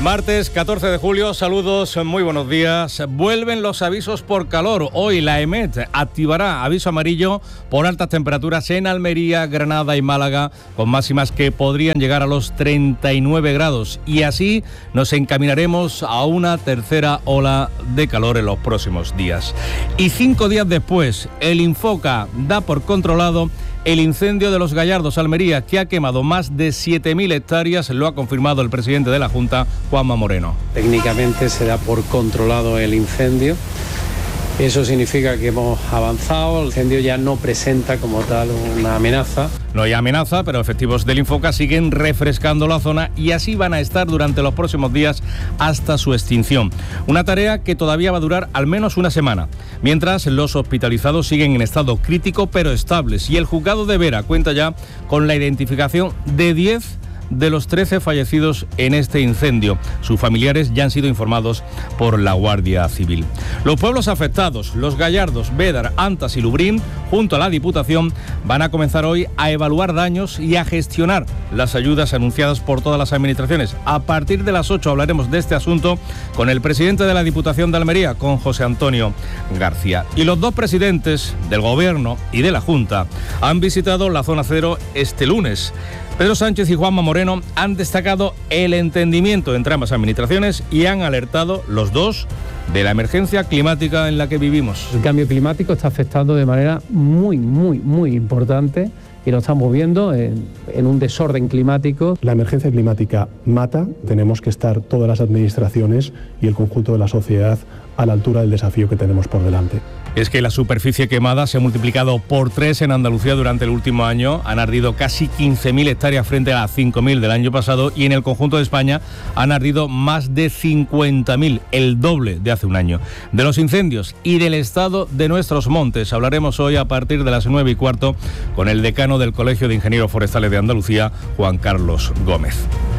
Martes 14 de julio, saludos, muy buenos días. Vuelven los avisos por calor. Hoy la EMET activará aviso amarillo por altas temperaturas en Almería, Granada y Málaga, con máximas que podrían llegar a los 39 grados. Y así nos encaminaremos a una tercera ola de calor en los próximos días. Y 5 días después, el Infoca da por controlado el incendio de Los Gallardos, Almería, que ha quemado más de 7.000 hectáreas, lo ha confirmado el presidente de la Junta, Juanma Moreno. Técnicamente se da por controlado el incendio. Eso significa que hemos avanzado, el incendio ya no presenta como tal una amenaza. No hay amenaza, pero efectivos del Infoca siguen refrescando la zona y así van a estar durante los próximos días hasta su extinción. Una tarea que todavía va a durar al menos una semana, mientras los hospitalizados siguen en estado crítico pero estables. Y el juzgado de Vera cuenta ya con la identificación de 10 de los 13 fallecidos en este incendio. Sus familiares ya han sido informados por la Guardia Civil. Los pueblos afectados, Los Gallardos, Bédar, Antas y Lubrín, junto a la Diputación, van a comenzar hoy a evaluar daños y a gestionar las ayudas anunciadas por todas las administraciones. A partir de las 8 hablaremos de este asunto con el presidente de la Diputación de Almería, con José Antonio García. Y los dos presidentes del Gobierno y de la Junta han visitado la zona cero este lunes. Pedro Sánchez y Juanma Moreno han destacado el entendimiento entre ambas administraciones y han alertado los dos de la emergencia climática en la que vivimos. El cambio climático está afectando de manera muy importante y lo estamos viendo en un desorden climático. La emergencia climática mata, tenemos que estar todas las administraciones y el conjunto de la sociedad a la altura del desafío que tenemos por delante. Es que la superficie quemada se ha multiplicado por 3 en Andalucía durante el último año. Han ardido casi 15.000 hectáreas frente a las 5.000 del año pasado y en el conjunto de España han ardido más de 50.000, el doble de hace un año. De los incendios y del estado de nuestros montes hablaremos hoy a partir de las 9:15 con el decano del Colegio de Ingenieros Forestales de Andalucía, Juan Carlos Gómez.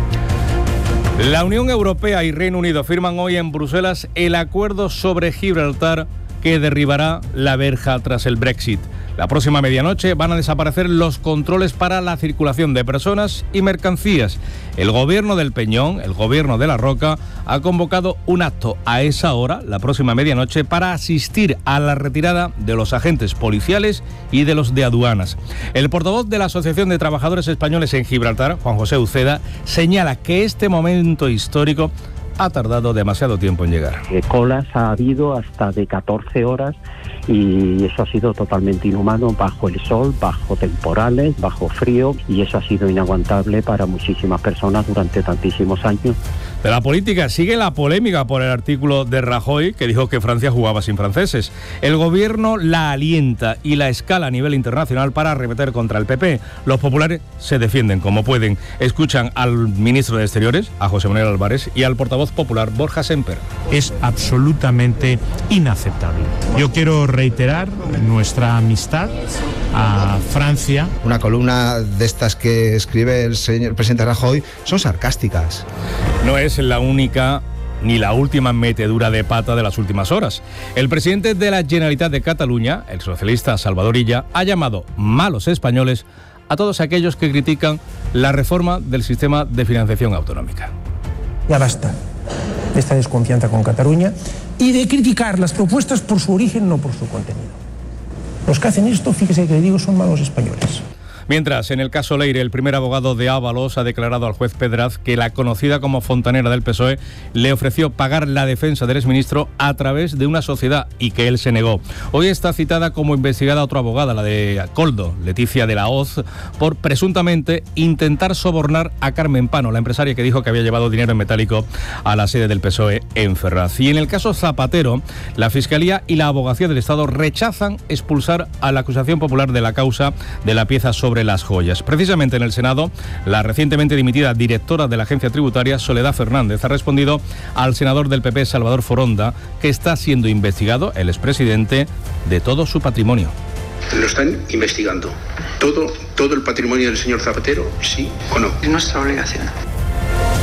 La Unión Europea y Reino Unido firman hoy en Bruselas el acuerdo sobre Gibraltar que derribará la verja tras el Brexit. La próxima medianoche van a desaparecer los controles para la circulación de personas y mercancías. El gobierno del Peñón, el gobierno de La Roca, ha convocado un acto a esa hora, la próxima medianoche, para asistir a la retirada de los agentes policiales y de los de aduanas. El portavoz de la Asociación de Trabajadores Españoles en Gibraltar, Juan José Uceda, señala que este momento histórico ha tardado demasiado tiempo en llegar. Colas ha habido hasta de 14 horas y eso ha sido totalmente inhumano, bajo el sol, bajo temporales, bajo frío, y eso ha sido inaguantable para muchísimas personas durante tantísimos años. De la política sigue la polémica por el artículo de Rajoy que dijo que Francia jugaba sin franceses. El gobierno la alienta y la escala a nivel internacional para arremeter contra el PP. Los populares se defienden como pueden. Escuchan al ministro de Exteriores, a José Manuel Álvarez, y al portavoz popular, Borja Semper. Es absolutamente inaceptable. Yo quiero reiterar nuestra amistad a Francia. Una columna de estas que escribe el presidente Rajoy son sarcásticas. No es la única ni la última metedura de pata de las últimas horas. El presidente de la Generalitat de Cataluña, el socialista Salvador Illa, ha llamado malos españoles a todos aquellos que critican la reforma del sistema de financiación autonómica. Ya basta de esta desconfianza con Cataluña y de criticar las propuestas por su origen, no por su contenido. Los que hacen esto, fíjese que le digo, son malos españoles. Mientras, en el caso Leire, el primer abogado de Ábalos ha declarado al juez Pedraz que la conocida como fontanera del PSOE le ofreció pagar la defensa del exministro a través de una sociedad y que él se negó. Hoy está citada como investigada otra abogada, la de Coldo, Leticia de la Hoz, por presuntamente intentar sobornar a Carmen Pano, la empresaria que dijo que había llevado dinero en metálico a la sede del PSOE en Ferraz. Y en el caso Zapatero, la Fiscalía y la Abogacía del Estado rechazan expulsar a la acusación popular de la causa de la pieza sobre las joyas. Precisamente en el Senado, la recientemente dimitida directora de la Agencia Tributaria, Soledad Fernández, ha respondido al senador del PP, Salvador Foronda, que está siendo investigado, el expresidente, de todo su patrimonio. Lo están investigando. ¿Todo el patrimonio del señor Zapatero, sí o no? Es nuestra obligación.